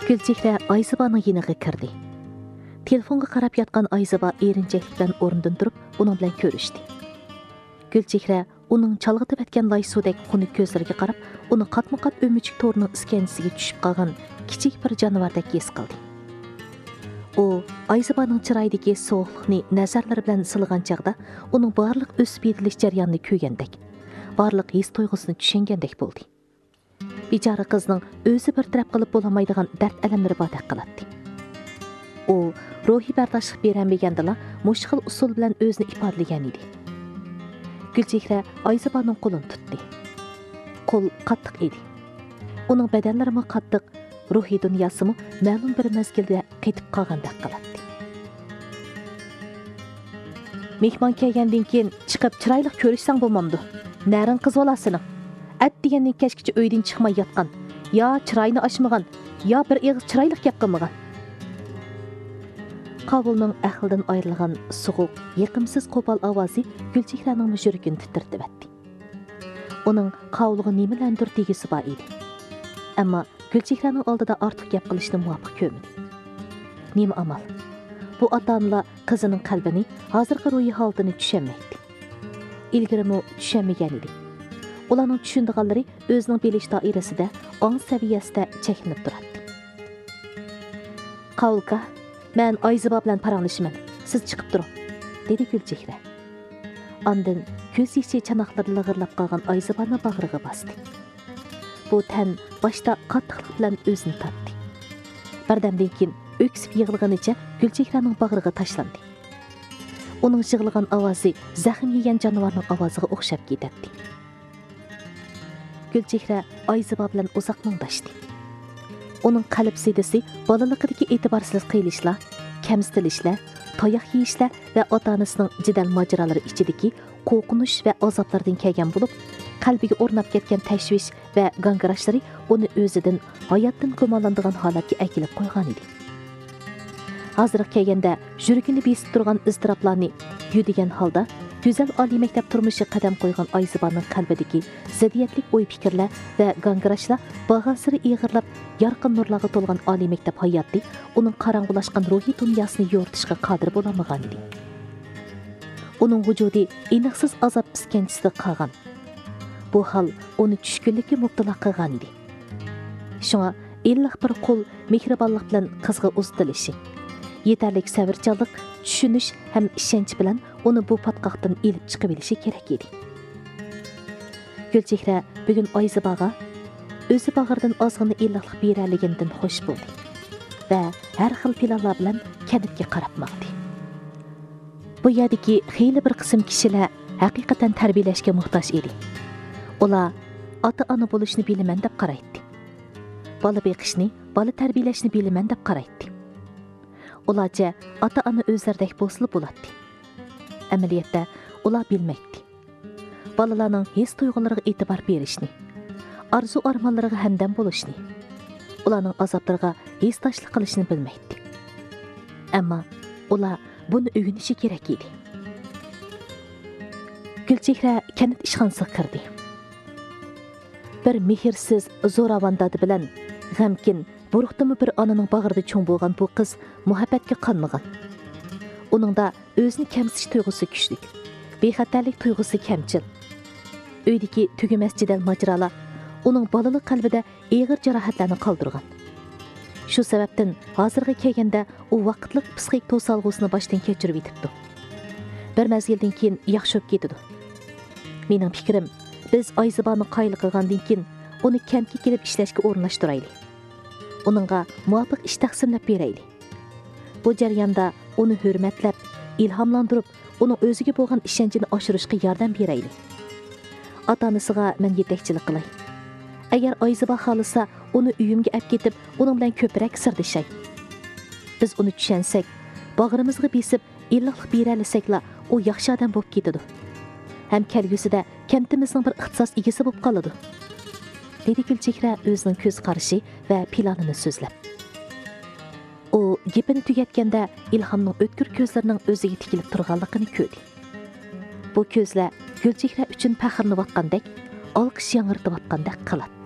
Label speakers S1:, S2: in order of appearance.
S1: Gülchehra Ayzıbaның yeniga kirdi. Telefonga qarab yotgan Ayzıba erinchaklikdan o'rnidan turib, uning bilan ko'rishdi. Gülchehra uning chalg'itib etgan laysudek xunuk ko'zlariga qarab, uni qatma-qat o'michik to'rining iskanchisiga tushib qolgan kichik bir jonivordek his qildi. U Ayzıbaның chiroyidagi sovuqlikni nazarlari bilan silgan chaqda, uning barliq o'sib yetilish jarayonini ko'rgandek, barliq his tuyg'usini tushungandek bo'ldi. Bechora qizning o'zi bir taraf qilib bo'lmaydigan dard alamlari bordek qiladi. U ruhiy bardoshlik berolmagandala mushkil usul bilan o'zini ifodalagan edi. Gülchehra Ayzıbaның qo'lini tutdi. Qo'l qattiq edi. Uning badanlari qattiq, ruhiy dunyosi ma'lum bir mezgilda qetib qolgandek qiladi. Mehmon kelgandan keyin chiqib chiroyli ko'rishsang bo'lmamdi. Narin qiz bolasini. At degandan kechgacha uydan chiqmay yotgan, yo chiroyini ochmagan, yo bir og'iz chiroyli gap qilmagan. Qabulning ahlidan ayrilgan so'g'uq, yiqimsiz qo'pol ovozi Gülchehraning yuragini titirtib etdi. Uning qavlig'i nimalandir degisi bor edi. Ammo Gülchehraning oldida ortiq gap qilishni muvofiq ko'rmadi. Nima amal? Bu ota-onalar qizining qalbini, hozirgi ruhiy holatini tushunmaydi. Ilgirimi tushunmagan edi. Ularning tushundiganlari o'zining bilish doirasida, ong saviyasida cheklanib turadi. Qavulka, men Ayzıba bilan paranglashman. Siz chiqib turing, dedi Gülchehra. Ondan ko'z yeshi chanoqlari lig'irlab qolgan Ayzıbani bag'riga bosdi. Bu tan boshda qattiqlik bilan o'zini tortdi. Birdamdan keyin o'ksib yig'ilganicha Gülchehraning bag'riga tashlandi. Uning yig'ilgan ovozi zaxm yegan jonivorning ovoziga o'xshab ketadi. Gülchehra Ayzıba bilan uzoq mungdashdi. Uning qalb sedasi bolaligidagi e'tiborsiz qiyilishlar, kamsitilishlar, tayoq yeyishlar va ota-onasining jidal majrolari ichidagi qo'rqinish va azoblardan kelgan bo'lib, qalbiga o'rnab ketgan tashvish va g'angirashlari uni o'zidan, hayotdan ko'malandigan holatga akilib qo'ygan edi. Hozir kelganda yuragini besib turgan iztiroblarni yudigan holda go'zal oliy maktab turmushi qadam qo'ygan Ayzıbaning qalbidagi ziddiyatlik o'y-fikrlar va g'angirashlar bag'asiri ig'irlab, yorqin nurlarga to'lgan oliy maktab hayoti uning qorong'ulashgan ruhiy dunyosini yo'rtishga qodir bo'lmagan edi. Uning vujudi aniqsiz azob iskanchisiga qolgan. Bu hol uni tushkunlikka mubtalo qilgan edi. Shunga illiq bir qo'l mehribonlik bilan qizga uzatilishi, yetarlik sabrchanlik, tushunish ham ishonch bilan uni bu patqoqdan elib chiqib bilishi kerak edi. Gülchehra bugun Ayzıbaga o'zi bag'ridan ozg'ina illiqlik beraligidan xush bo'ldi va har xil planlar bilan kanitga qarabmoqdi. Bu yerdagi xeyli bir qism kishilar haqiqatan tarbiyalashga muhtoj edi. Ular ota-ona bo'lishni bilaman deb qaraydi. Bola beqishni, bola tarbiyalashni bilaman deb qaraydi. Ularcha ota-ona o'zlaridek bo'lsa bo'ladi. Amaliyotda ular bilmaydi. Bolalarning his tuyg'ulariga e'tibor berishni, arzu armonlariga hamdam bo'lishni, ularning azoblariga hesdoshlik qilishni bilmaydi. Ammo ular buni o'rganishi kerak edi. Gülchehra kanit ishxonasiga kirdi. Bir mehrsiz zo'ravon dodi bilan g'amkin, buruqdimi bir onaning bag'rida cho'ng bo'lgan bu qiz muhabbatga qanmagan. Uningda o'zini kamsitish tuyg'usi kuchli, bexatarlik tuyg'usi kamchil. Uydagi tugamas jidal majrolar uning bolalik qalbida og'ir jarohatlarni qoldirgan. Shu sababdan hozirga kelganda u vaqtlik psixik to'salg'usini boshdan kechirib yetibdi. Bir mezgildan keyin yaxshi bo'lib ketdi. Mening fikrim, biz Ayzıbani qoyil qilgandan keyin uni kampga kelib ishlashga o'rinlashtiraylik. Uningga muvofiq ish taqsimlab beraylik. Bu jarayonda uni hurmatlab, ilhomlantirib, uning o'ziga bo'lgan ishonchini oshirishga yordam beraylik. Ota-onasiga men yetakchilik qilay. Agar Ayzıba xohlasa, uni uyimga olib ketib, uning bilan ko'proq sirdashay. Biz uni tushunsak, bag'rimizga besib, illiqlik beralisakla, u yaxshi odam bo'lib ketadi. Ham kelgusida kantimizning bir ixtisos egasi bo'lib qoladi. Dedi Gülchehra o'zining ko'z qarashi va planini so'zlab. U gapini tugatganda Ilhomning o'tkir ko'zlarining o'ziga tikilib turganligini ko'rdi. Bu ko'zlar Gülchehra uchun faxrlanayotgandek, olqish yangirtayotgandek qiladi.